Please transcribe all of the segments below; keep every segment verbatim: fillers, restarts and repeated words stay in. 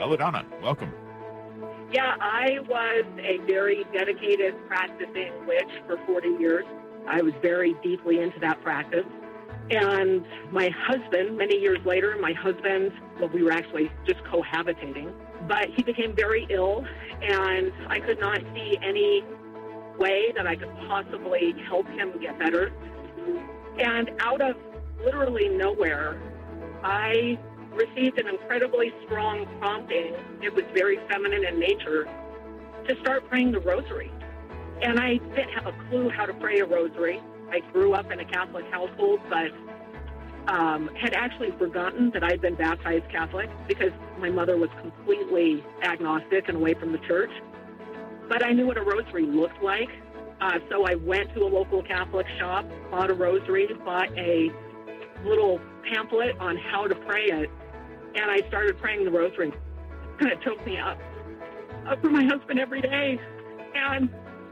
Belladonna, welcome. Yeah, I was a very dedicated practicing witch for forty years. I was very deeply into that practice. And my husband, many years later, my husband, well, we were actually just cohabitating, but he became very ill, and I could not see any way that I could possibly help him get better. And out of literally nowhere, I received an incredibly strong prompting. It was very feminine in nature to start praying the rosary. And I didn't have a clue how to pray a rosary. I grew up in a Catholic household, but um, had actually forgotten that I'd been baptized Catholic because my mother was completely agnostic and away from the church. But I knew what a rosary looked like. Uh, so I went to a local Catholic shop, bought a rosary, bought a little pamphlet on how to pray it, and I started praying the rosary. And it took me up, up for my husband every day. And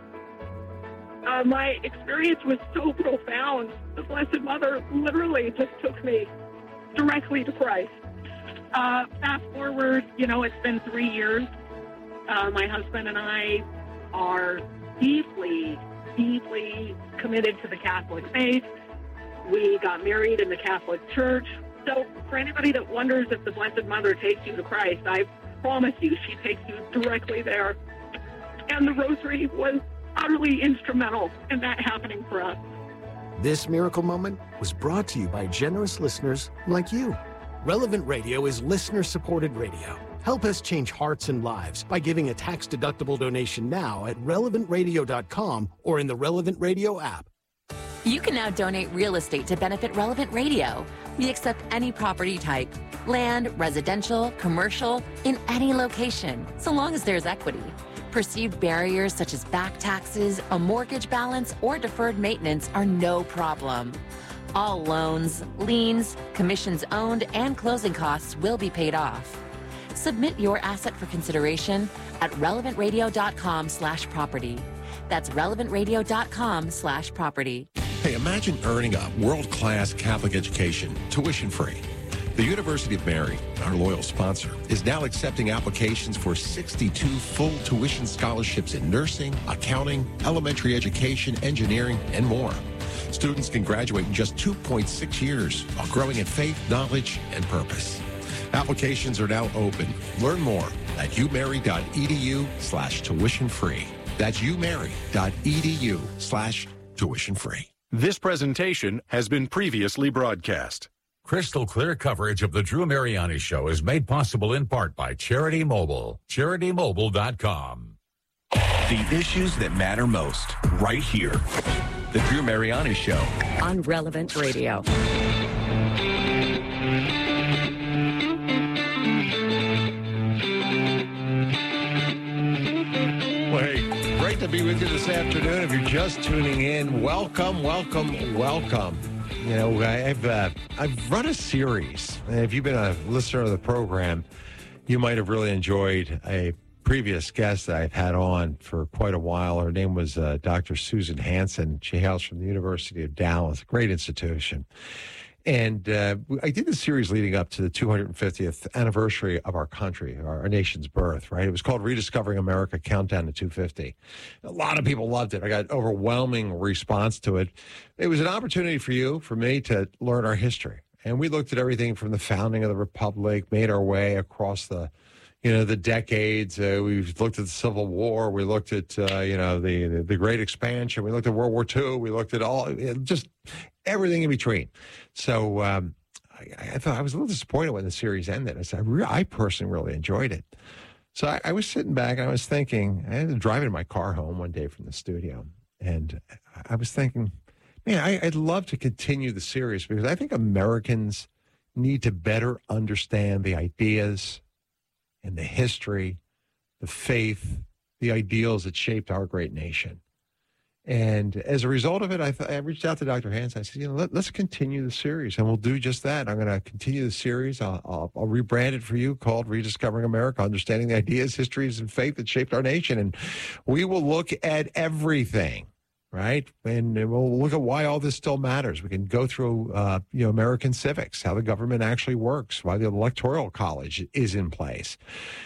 uh, my experience was so profound. The Blessed Mother literally just took me directly to Christ. Uh, fast forward, you know, it's been three years. Uh, my husband and I are deeply, deeply committed to the Catholic faith. We got married in the Catholic Church. So for anybody that wonders if the Blessed Mother takes you to Christ, I promise you she takes you directly there. And the rosary was utterly instrumental in that happening for us. This miracle moment was brought to you by generous listeners like you. Relevant Radio is listener-supported radio. Help us change hearts and lives by giving a tax-deductible donation now at relevant radio dot com or in the Relevant Radio app. You can now donate real estate to benefit Relevant Radio. We accept any property type, land, residential, commercial, in any location, so long as there's equity. Perceived barriers such as back taxes, a mortgage balance, or deferred maintenance are no problem. All loans, liens, commissions owned, and closing costs will be paid off. Submit your asset for consideration at relevant radio dot com slash property. That's relevant radio dot com slash property. Hey, imagine earning a world-class Catholic education, tuition-free. The University of Mary, our loyal sponsor, is now accepting applications for sixty-two full tuition scholarships in nursing, accounting, elementary education, engineering, and more. Students can graduate in just two point six years while growing in faith, knowledge, and purpose. Applications are now open. Learn more at umary.edu slash tuition free. That's umary.edu slash tuition free. This presentation has been previously broadcast. Crystal clear coverage of the Drew Mariani Show is made possible in part by Charity Mobile. charity mobile dot com. The issues that matter most, right here. The Drew Mariani Show. On Relevant Radio. Well, hey, great to be with you this afternoon. If you're just tuning in, welcome, welcome, welcome. You know, I've uh, I've run a series, and if you've been a listener of the program, you might have really enjoyed a previous guest that I've had on for quite a while. Her name was uh, Doctor Susan Hansen. She hails from the University of Dallas, a great institution. And uh, I did this series leading up to the two hundred fiftieth anniversary of our country, our, our nation's birth, right? It was called Rediscovering America, Countdown to two fifty. A lot of people loved it. I got overwhelming response to it. It was an opportunity for you, for me, to learn our history. And we looked at everything from the founding of the Republic, made our way across the, you know, the decades. Uh, we looked at the Civil War. We looked at, uh, you know, the, the the Great Expansion. We looked at World War Two. We looked at all, just everything in between. So um, I, I thought I was a little disappointed when the series ended. I said, I, re- I personally really enjoyed it. So I, I was sitting back and I was thinking, I was driving in my car home one day from the studio, and I was thinking, man, I, I'd love to continue the series because I think Americans need to better understand the ideas and the history, the faith, the ideals that shaped our great nation. And as a result of it, I, th- I reached out to Doctor Hansen. I said, you know, let, let's continue the series, and we'll do just that. I'm going to continue the series. I'll, I'll, I'll rebrand it for you, called Rediscovering America, Understanding the Ideas, Histories, and Faith that Shaped Our Nation. And we will look at everything, right? And we'll look at why all this still matters. We can go through, uh, you know, American civics, how the government actually works, why the Electoral College is in place.